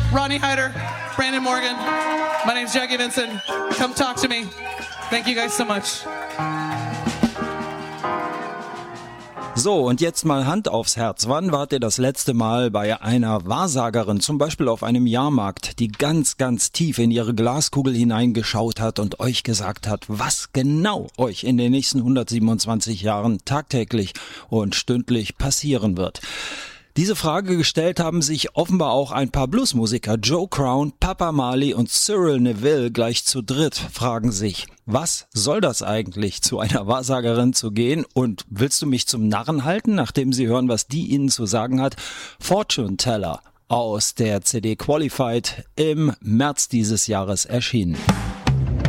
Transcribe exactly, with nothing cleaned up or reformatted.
Ronnie Hyder, Brandon Morgan. My name's Jackie Vincent. Come talk to me. Thank you guys so much. So, und jetzt mal Hand aufs Herz. Wann wart ihr das letzte Mal bei einer Wahrsagerin, zum Beispiel auf einem Jahrmarkt, die ganz, ganz tief in ihre Glaskugel hineingeschaut hat und euch gesagt hat, was genau euch in den nächsten hundertsiebenundzwanzig Jahren tagtäglich und stündlich passieren wird? Diese Frage gestellt haben sich offenbar auch ein paar Bluesmusiker. Joe Crown, Papa Marley und Cyril Neville gleich zu dritt fragen sich, was soll das eigentlich, zu einer Wahrsagerin zu gehen? Und willst du mich zum Narren halten, nachdem sie hören, was die ihnen zu sagen hat? Fortune Teller aus der C D Qualified im März dieses Jahres erschienen.